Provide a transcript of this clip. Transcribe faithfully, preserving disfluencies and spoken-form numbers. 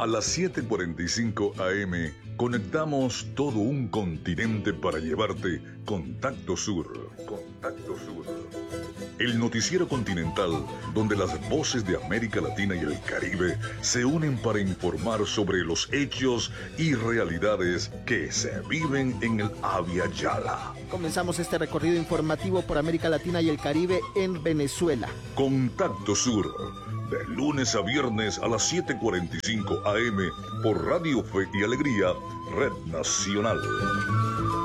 A las siete cuarenta y cinco A M conectamos todo un continente para llevarte Contacto Sur. Contacto Sur. El noticiero continental donde las voces de América Latina y el Caribe se unen para informar sobre los hechos y realidades que se viven en el Abya Yala. Comenzamos este recorrido informativo por América Latina y el Caribe en Venezuela. Contacto Sur, de lunes a viernes a las siete cuarenta y cinco A M por Radio Fe y Alegría, Red Nacional.